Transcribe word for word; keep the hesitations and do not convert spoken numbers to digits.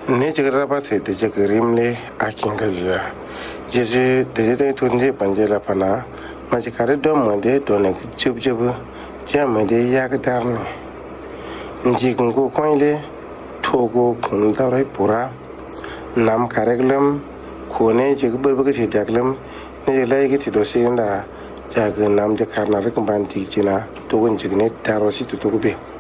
ne jigar ba sai da jigarim le akin gajiya jeje da je da to ne banje la pana ma ji kare don mo de don ne jib jib je ma de ya ga dar ne nji gungo koile togo kun darai pura nam kareglam kone jig burbuga ti daglam ne lai gi ti do sinda jaga nam je karna rek ban ti jina to gon jigne taro si to to be